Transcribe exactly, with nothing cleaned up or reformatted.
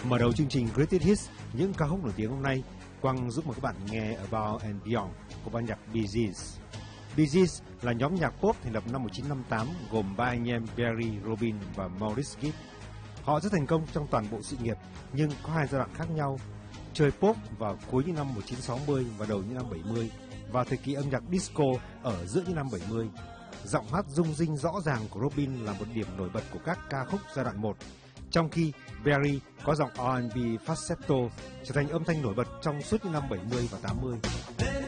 Mở đầu chương trình Greatest Hits, những ca khúc nổi tiếng hôm nay, Quang giúp mời các bạn nghe Above and Beyond của ban nhạc Bee Gees. Bee Gees là nhóm nhạc pop thành lập năm một nghìn chín trăm năm mươi tám gồm ba anh em Barry, Robin và Maurice Gibb. Họ rất thành công trong toàn bộ sự nghiệp nhưng có hai giai đoạn khác nhau. Chơi pop vào cuối những năm một nghìn chín trăm sáu mươi và đầu những năm bảy mươi và thời kỳ âm nhạc disco ở giữa những năm bảy mươi. Giọng hát rung rinh rõ ràng của Robin là một điểm nổi bật của các ca khúc giai đoạn một, trong khi Barry có giọng R and B falsetto trở thành âm thanh nổi bật trong suốt những năm bảy mươi và tám mươi.